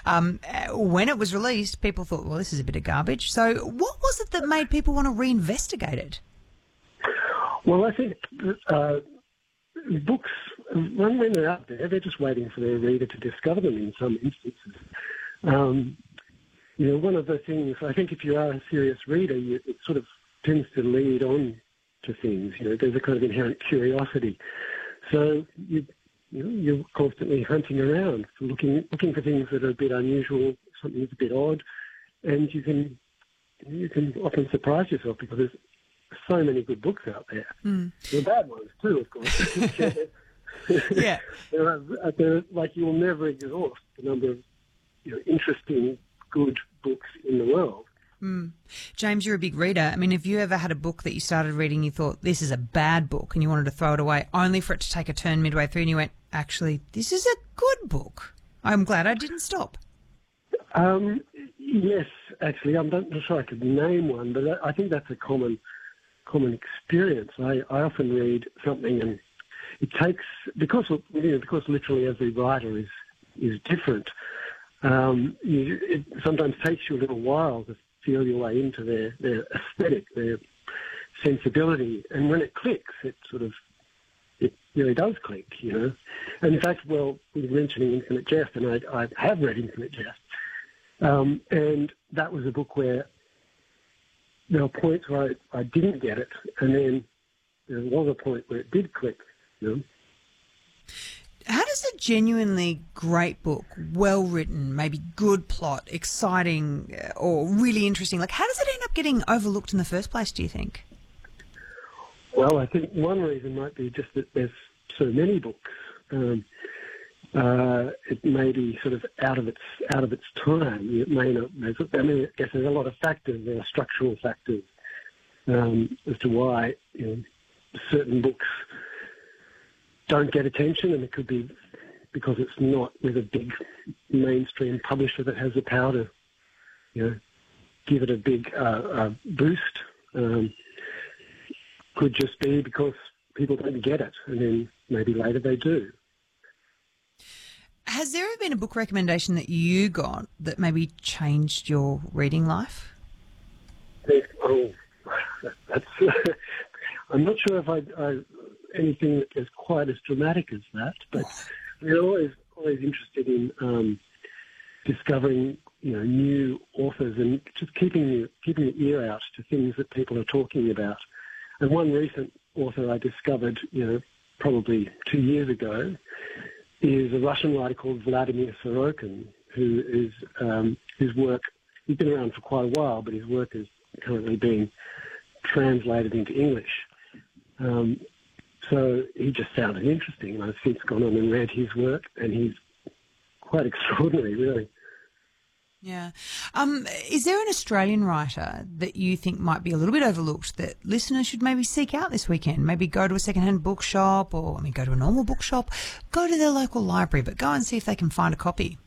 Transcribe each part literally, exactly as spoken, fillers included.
Um, uh, when it was released, people thought, well, this is a bit of garbage. So what was it that made people want to reinvestigate it? Well, I think uh, books, when, when they're out there, they're just waiting for their reader to discover them in some instances. Um, you know, one of the things, I think if you are a serious reader, you, it sort of tends to lead on to things. You know, there's a kind of inherent curiosity. So you, you know, you're constantly hunting around, for looking looking for things that are a bit unusual, something that's a bit odd, and you can you can often surprise yourself because there's so many good books out there. Mm. There are bad ones too, of course. Yeah, there are, there are, like you'll never exhaust the number of you know, interesting, good books in the world. Mm. James, you're a big reader. I mean, have you ever had a book that you started reading, you thought, this is a bad book, and you wanted to throw it away, only for it to take a turn midway through, and you went, actually, this is a good book. I'm glad I didn't stop. Um, yes, actually, I'm not sure I could name one, but I think that's a common common experience. I, I often read something, and it takes, because you know, because literally every writer is is different. Um, you, it sometimes takes you a little while to feel your way into their, their aesthetic, their sensibility, and when it clicks, it sort of it really does click, you know. And in fact, well, we were mentioning Infinite Jest, and I, I have read Infinite Jest, um, and that was a book where there were points where I, I didn't get it, and then there was a point where it did click, you know. How does a genuinely great book, well written, maybe good plot, exciting, or really interesting, like how does it end up getting overlooked in the first place, do you think? Well, I think one reason might be just that there's so many books. Um, uh, it may be sort of out of its out of its time. It may not. I mean, I guess there's a lot of factors. There are structural factors um, as to why you know, certain books don't get attention, and it could be because it's not with a big mainstream publisher that has the power to, you know, give it a big uh, uh, boost. Um, could just be because people don't get it, and then maybe later they do. Has there ever been a book recommendation that you got that maybe changed your reading life? Oh, that's. Uh, I'm not sure if I, I anything as quite as dramatic as that, but we're always always interested in um, discovering you know new authors and just keeping your, keeping your ear out to things that people are talking about. And one recent author I discovered, you know, probably two years ago, is a Russian writer called Vladimir Sorokin, who is um, his work. He's been around for quite a while, but his work is currently being translated into English. Um, so he just sounded interesting, and I've since gone on and read his work, and he's quite extraordinary, really. Yeah. Um, is there an Australian writer that you think might be a little bit overlooked that listeners should maybe seek out this weekend? Maybe go to a secondhand bookshop, or I mean, go to a normal bookshop, go to their local library, but go and see if they can find a copy.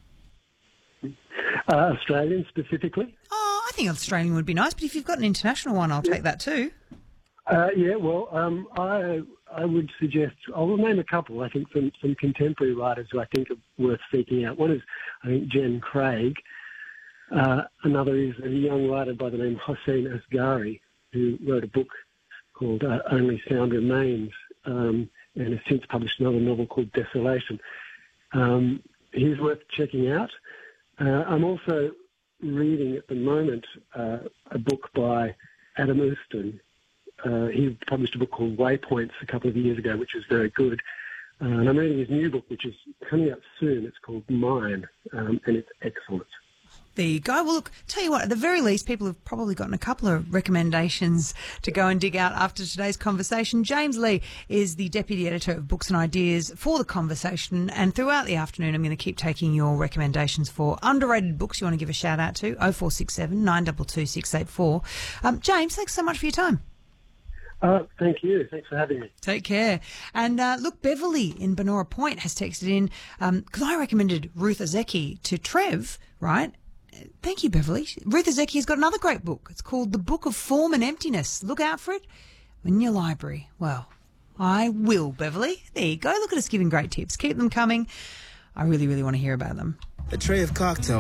Uh, Australian specifically? Oh, I think Australian would be nice, but if you've got an international one, I'll yeah. take that too. Uh, yeah, well, um, I I would suggest, I'll name a couple, I think, some, some contemporary writers who I think are worth seeking out. One is, I think, Jen Craig. Uh, another is a young writer by the name of Hossein Asghari, who wrote a book called uh, Only Sound Remains, um, and has since published another novel called Desolation. Um, he's worth checking out. Uh, I'm also reading at the moment uh, a book by Adam Euston. Uh, he published a book called Waypoints a couple of years ago, which is very good. Uh, and I'm reading his new book, which is coming out soon. It's called Mine, um, and it's excellent. There you go. Well, look, tell you what, at the very least, people have probably gotten a couple of recommendations to go and dig out after today's conversation. James Lee is the Deputy Editor of Books and Ideas for The Conversation, and throughout the afternoon I'm going to keep taking your recommendations for underrated books you want to give a shout out to, oh four six seven, nine two two, six eight four. Um, James, thanks so much for your time. Uh, thank you. Thanks for having me. Take care. And uh, look, Beverly in Benora Point has texted in, because um, I recommended Ruth Ozeki to Trev, right? Thank you, Beverly. Ruth Ozeki has got another great book. It's called The Book of Form and Emptiness. Look out for it in your library. Well, I will, Beverly. There you go. Look at us giving great tips. Keep them coming. I really, really want to hear about them. A tray of cocktails.